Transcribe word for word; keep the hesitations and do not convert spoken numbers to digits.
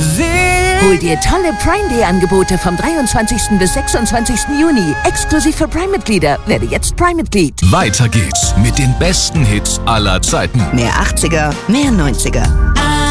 Hol dir tolle Prime Day Angebote vom dreiundzwanzigsten bis sechsundzwanzigsten Juni. Exklusiv für Prime-Mitglieder. Werde jetzt Prime-Mitglied. Weiter geht's mit den besten Hits aller Zeiten. Mehr achtziger, mehr neunziger.